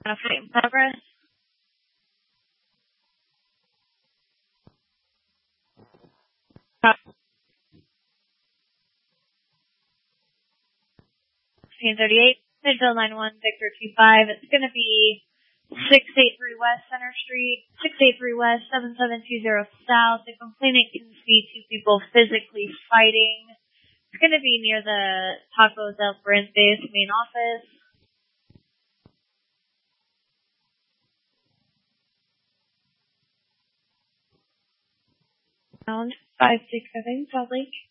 Fight in progress. Team 38, Midville 91, Victor 25. It's going to be 683 West Center Street, 683 West, 7720 South. The complainant can see two people physically fighting. It's going to be near the Taco Del Fuente's main office. Round 567, Salt Lake.